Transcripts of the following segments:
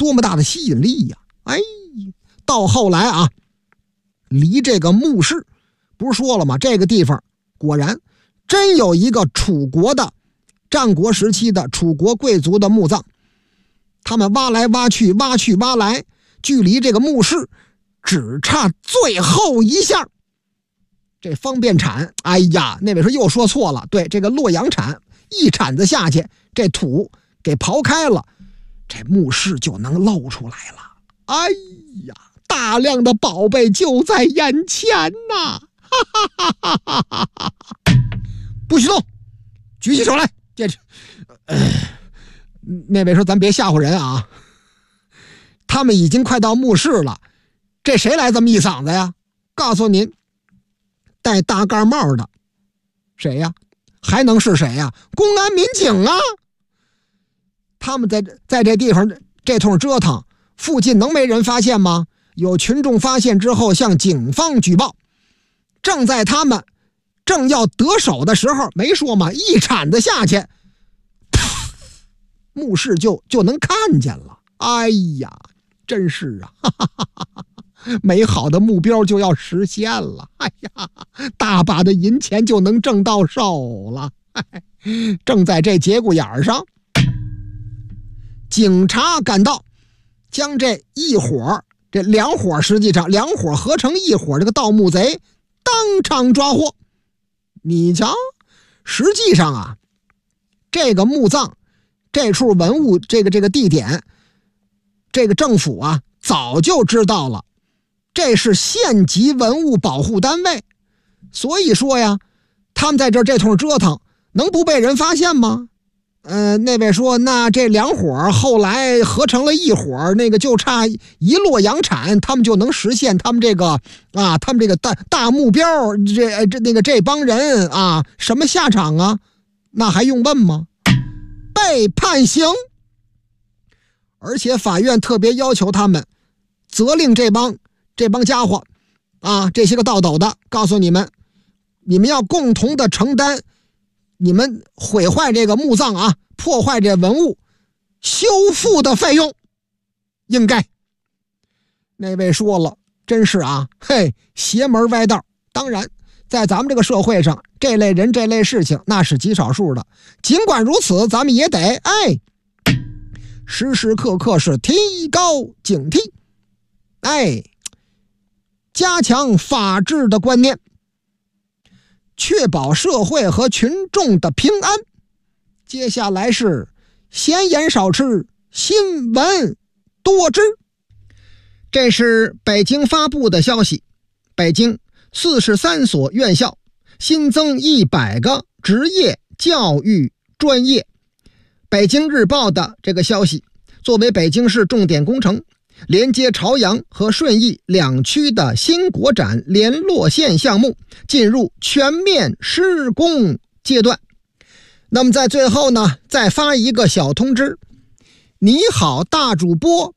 多么大的吸引力呀！哎，到后来啊，离这个墓室，不是说了吗？这个地方果然真有一个楚国的战国时期的楚国贵族的墓葬。他们挖来挖去，挖去挖来，距离这个墓室只差最后一下。这方便铲，哎呀，那位说又说错了，对，这个洛阳铲，一铲子下去，这土给刨开了，这墓室就能露出来了。哎呀，大量的宝贝就在眼前呐！哈哈哈哈哈哈！不许动，举起手来！那位说咱别吓唬人啊，他们已经快到墓室了，这谁来这么一嗓子呀？告诉您，戴大盖帽的谁呀？还能是谁呀？公安民警啊！他们在这地方这通折腾，附近能没人发现吗？有群众发现之后向警方举报，正在他们正要得手的时候，没说吗？一铲子下去，墓室就能看见了。哎呀，真是啊，哈哈哈哈，美好的目标就要实现了。哎呀，大把的银钱就能挣到手了。正在这节骨眼上，警察赶到，将这一伙，这两伙，实际上两伙合成一伙，这个盗墓贼当场抓获。你瞧，实际上啊，这个墓葬这处文物，这个地点，这个政府啊早就知道了，这是县级文物保护单位，所以说呀，他们在这通折腾，能不被人发现吗？那位说，那这两伙后来合成了一伙，那个就差一洛阳铲，他们就能实现他们这个啊，他们这个大目标，这帮人啊，什么下场啊？那还用问吗？被判刑，而且法院特别要求他们责令这帮家伙啊，这些个盗斗的，告诉你们要共同的承担你们毁坏这个墓葬啊，破坏这文物修复的费用，应该。那位说了，真是啊，嘿，邪门歪道。当然在咱们这个社会上，这类人这类事情那是极少数的，尽管如此，咱们也得时时刻刻是提高警惕，加强法治的观念，确保社会和群众的平安。接下来是闲言少吃，新闻多知。这是北京发布的消息，北京43所院校新增100个职业教育专业。北京日报的这个消息，作为北京市重点工程，连接朝阳和顺义两区的新国展联络线项目进入全面施工阶段。那么在最后呢，再发一个小通知，你好大主播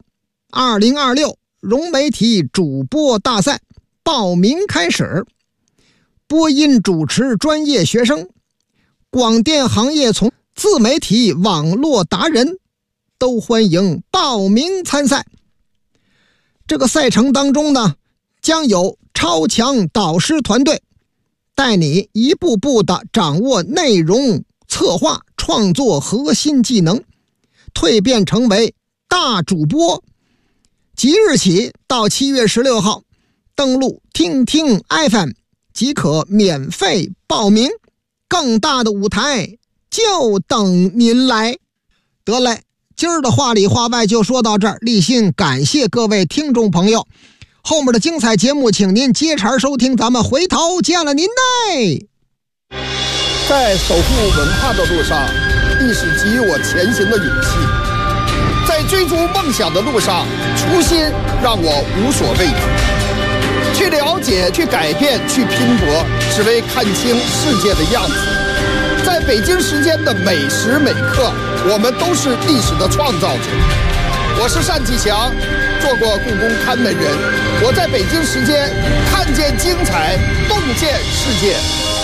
2026融媒体主播大赛报名开始，播音主持专业学生，广电行业从自媒体网络达人都欢迎报名参赛。这个赛程当中呢，将有超强导师团队带你一步步的掌握内容策划创作核心技能，蜕变成为大主播。即日起到7月16号登录听听 FM 即可免费报名，更大的舞台就等您来。得嘞，今儿的话里话外就说到这儿，立心感谢各位听众朋友，后面的精彩节目请您接茬收听，咱们回头见了您嘞。 在守护文化的路上，历史给予我前行的勇气；在追逐梦想的路上，初心让我无所畏惧。去了解，去改变，去拼搏，只为看清世界的样子。在北京时间的每时每刻，我们都是历史的创造者。我是单霁翔，做过故宫看门人。我在北京时间看见精彩，洞见世界。